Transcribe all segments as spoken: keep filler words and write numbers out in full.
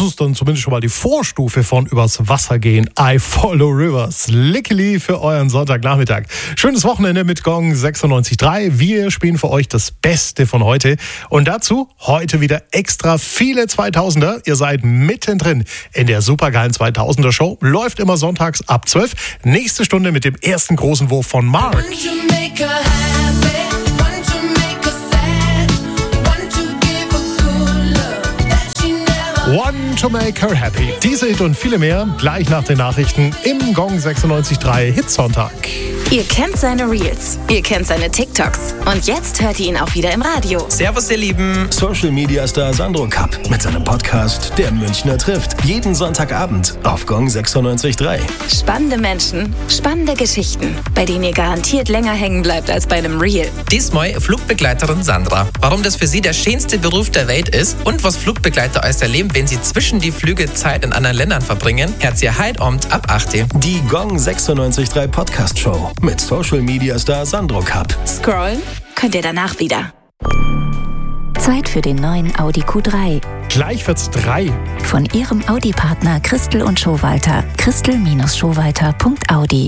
ist dann zumindest schon mal die Vorstufe von übers Wasser gehen. I Follow Rivers. Lickily für euren Sonntagnachmittag. Schönes Wochenende mit Gong sechsundneunzig Komma drei. Wir spielen für euch das Beste von heute. Und dazu heute wieder extra viele zweitausender. Ihr seid mittendrin in der supergeilen zweitausender Show. Läuft immer sonntags ab zwölf. Nächste Stunde mit dem ersten großen Wurf von Mark. One to make her happy. Diese Hit und viele mehr gleich nach den Nachrichten im Gong sechsundneunzig Komma drei Hitsonntag. Ihr kennt seine Reels, ihr kennt seine TikToks und jetzt hört ihr ihn auch wieder im Radio. Servus ihr Lieben. Social Media Star Sandro Kapp mit seinem Podcast Der Münchner trifft. Jeden Sonntagabend auf Gong sechsundneunzig Komma drei. Spannende Menschen, spannende Geschichten, bei denen ihr garantiert länger hängen bleibt als bei einem Reel. Diesmal Flugbegleiterin Sandra. Warum das für sie der schönste Beruf der Welt ist und was Flugbegleiter alles erleben, wenn sie zwischen die Flüge Zeit in anderen Ländern verbringen, hört ihr heute Abend ab acht Uhr. Die Gong sechsundneunzig Komma drei Podcast Show mit Social Media Star Sandro Kapp. Scrollen könnt ihr danach wieder. Zeit für den neuen Audi Q drei. Gleich wird's drei. Von ihrem Audi-Partner Christel und Schowalter. Christel Schowalter Punkt Audi.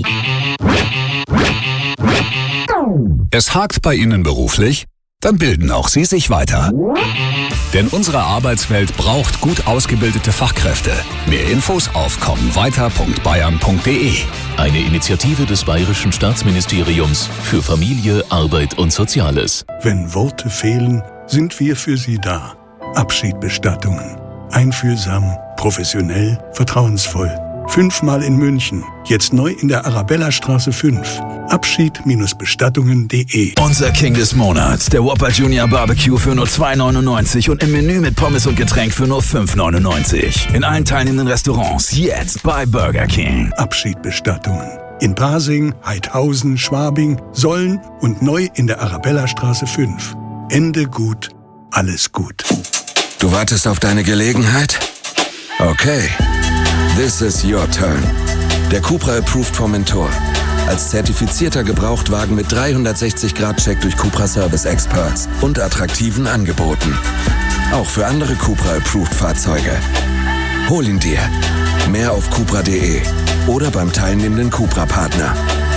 Es hakt bei Ihnen beruflich? Dann bilden auch Sie sich weiter. Denn unsere Arbeitswelt braucht gut ausgebildete Fachkräfte. Mehr Infos auf kommenweiter Punkt bayern Punkt de. Eine Initiative des Bayerischen Staatsministeriums für Familie, Arbeit und Soziales. Wenn Worte fehlen, sind wir für Sie da. Abschiedbestattungen. Einfühlsam, professionell, vertrauensvoll. Fünfmal in München. Jetzt neu in der Arabellastraße fünf. Abschied Bestattungen Punkt de. Unser King des Monats, der Whopper Junior Barbecue für nur zwei neunundneunzig und im Menü mit Pommes und Getränk für nur fünf neunundneunzig. In allen teilnehmenden Restaurants jetzt bei Burger King. Abschiedbestattungen. In Pasing, Heidhausen, Schwabing, Solln und neu in der Arabellastraße fünf. Ende gut, alles gut. Du wartest auf deine Gelegenheit? Okay. This is your turn. Der Cupra Approved Formentor. Als zertifizierter Gebrauchtwagen mit dreihundertsechzig Grad Check durch Cupra Service Experts und attraktiven Angeboten. Auch für andere Cupra Approved Fahrzeuge. Hol ihn dir. Mehr auf cupra Punkt de oder beim teilnehmenden Cupra-Partner.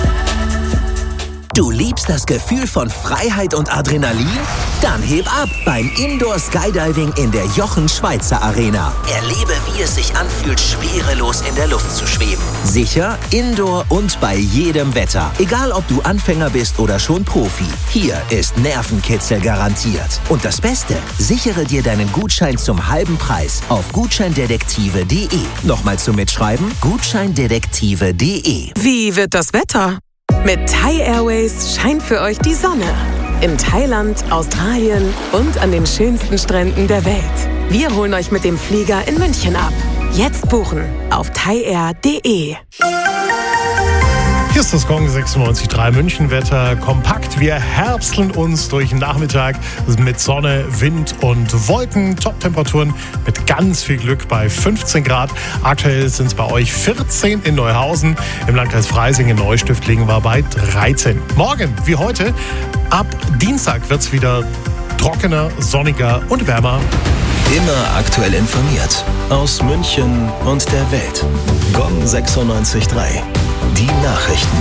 Du liebst das Gefühl von Freiheit und Adrenalin? Dann heb ab beim Indoor Skydiving in der Jochen Schweizer Arena. Erlebe, wie es sich anfühlt, schwerelos in der Luft zu schweben. Sicher, Indoor und bei jedem Wetter. Egal, ob du Anfänger bist oder schon Profi. Hier ist Nervenkitzel garantiert. Und das Beste, sichere dir deinen Gutschein zum halben Preis auf gutscheindetektive Punkt de. Nochmal zum Mitschreiben, gutscheindetektive Punkt de. Wie wird das Wetter? Mit Thai Airways scheint für euch die Sonne. In Thailand, Australien und an den schönsten Stränden der Welt. Wir holen euch mit dem Flieger in München ab. Jetzt buchen auf thaiair Punkt de. Hier ist das Gong sechsundneunzig Komma drei Münchenwetter kompakt. Wir herbsteln uns durch den Nachmittag mit Sonne, Wind und Wolken. Top-Temperaturen mit ganz viel Glück bei fünfzehn Grad. Aktuell sind es bei euch vierzehn in Neuhausen. Im Landkreis Freising in Neustift liegen wir bei dreizehn. Morgen, wie heute, ab Dienstag wird es wieder trockener, sonniger und wärmer. Immer aktuell informiert. Aus München und der Welt. Gong sechsundneunzig Komma drei. Die Nachrichten.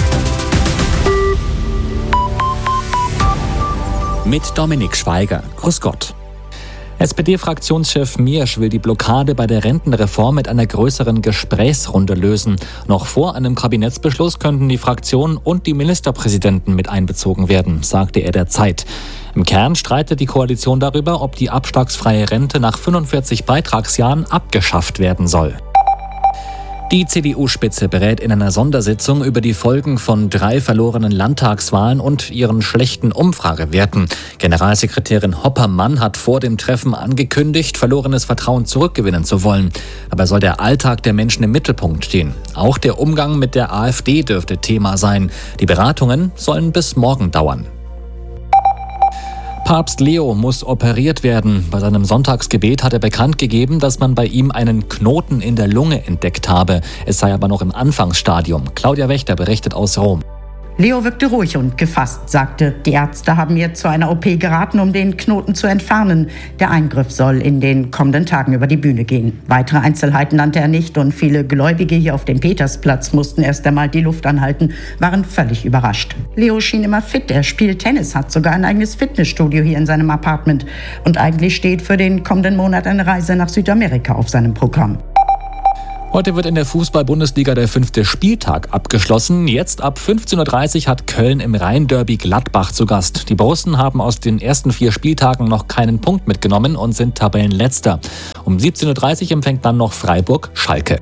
Mit Dominik Schweiger. Grüß Gott. S P D-Fraktionschef Miersch will die Blockade bei der Rentenreform mit einer größeren Gesprächsrunde lösen. Noch vor einem Kabinettsbeschluss könnten die Fraktionen und die Ministerpräsidenten mit einbezogen werden, sagte er der Zeit. Im Kern streitet die Koalition darüber, ob die abschlagsfreie Rente nach fünfundvierzig Beitragsjahren abgeschafft werden soll. Die C D U-Spitze berät in einer Sondersitzung über die Folgen von drei verlorenen Landtagswahlen und ihren schlechten Umfragewerten. Generalsekretärin Hoppermann hat vor dem Treffen angekündigt, verlorenes Vertrauen zurückgewinnen zu wollen. Dabei soll der Alltag der Menschen im Mittelpunkt stehen. Auch der Umgang mit der AfD dürfte Thema sein. Die Beratungen sollen bis morgen dauern. Papst Leo muss operiert werden. Bei seinem Sonntagsgebet hat er bekannt gegeben, dass man bei ihm einen Knoten in der Lunge entdeckt habe. Es sei aber noch im Anfangsstadium. Claudia Wächter berichtet aus Rom. Leo wirkte ruhig und gefasst, sagte, die Ärzte haben ihr zu einer O P geraten, um den Knoten zu entfernen. Der Eingriff soll in den kommenden Tagen über die Bühne gehen. Weitere Einzelheiten nannte er nicht und viele Gläubige hier auf dem Petersplatz mussten erst einmal die Luft anhalten, waren völlig überrascht. Leo schien immer fit, er spielt Tennis, hat sogar ein eigenes Fitnessstudio hier in seinem Apartment. Und eigentlich steht für den kommenden Monat eine Reise nach Südamerika auf seinem Programm. Heute wird in der Fußball-Bundesliga der fünfte Spieltag abgeschlossen. Jetzt ab fünfzehn Uhr dreißig hat Köln im Rhein-Derby Gladbach zu Gast. Die Borussen haben aus den ersten vier Spieltagen noch keinen Punkt mitgenommen und sind Tabellenletzter. Um siebzehn Uhr dreißig empfängt dann noch Freiburg Schalke.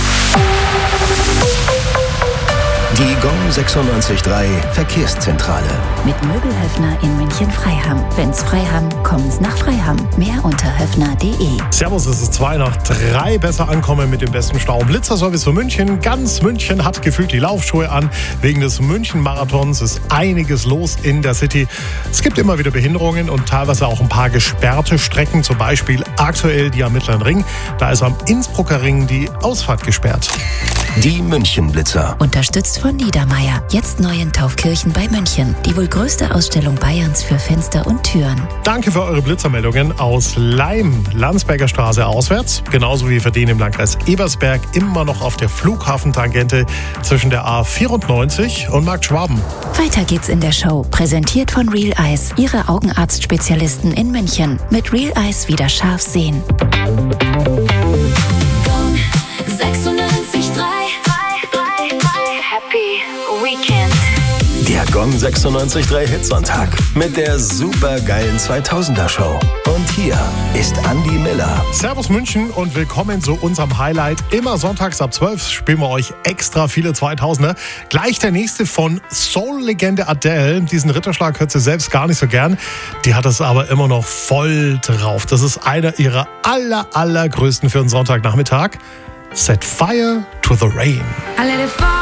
Die Gong sechsundneunzig Komma drei Verkehrszentrale. Mit Möbelhöfner in München-Freiham. Wenn's Freiham, kommen's nach Freiham. Mehr unter höfner punkt de. Servus, es ist zwei nach drei. Besser ankommen mit dem besten Stau. Blitzerservice für München. Ganz München hat gefühlt die Laufschuhe an. Wegen des München-Marathons ist einiges los in der City. Es gibt immer wieder Behinderungen und teilweise auch ein paar gesperrte Strecken. Zum Beispiel aktuell die am Mittleren Ring. Da ist am Innsbrucker Ring die Ausfahrt gesperrt. Die München-Blitzer. Unterstützt von Niedermeyer. Jetzt neu in Taufkirchen bei München. Die wohl größte Ausstellung Bayerns für Fenster und Türen. Danke für eure Blitzermeldungen aus Leim, Landsberger Straße auswärts. Genauso wie für den im Landkreis Ebersberg immer noch auf der Flughafentangente zwischen der A vierundneunzig und Markt Schwaben. Weiter geht's in der Show. Präsentiert von Real Eyes. Ihre Augenarztspezialisten in München. Mit Real Eyes wieder scharf sehen. Der Gong sechsundneunzig Komma drei Hitsonntag mit der supergeilen zweitausender Show. Und hier ist Andi Miller. Servus München und willkommen zu unserem Highlight. Immer sonntags ab zwölf spielen wir euch extra viele zweitausender. Gleich der nächste von Soul-Legende Adele. Diesen Ritterschlag hört sie selbst gar nicht so gern. Die hat es aber immer noch voll drauf. Das ist einer ihrer aller, allergrößten für einen Sonntagnachmittag. Set Fire to the Rain. I let it fall.